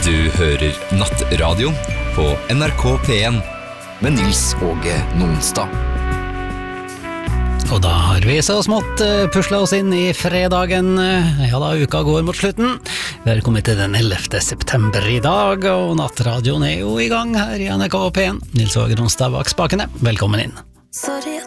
Du hører Nattradio på NRK P1 med Nils Åge Nonstad. Og da har vi så smått puslet oss inn i fredagen. Ja da, uka går mot slutten. Vi har kommet til den 11. september i dag, og Nattradioen er jo i gang her i NRK P1. Nils Åge Nonstad bak spakene. Velkommen inn.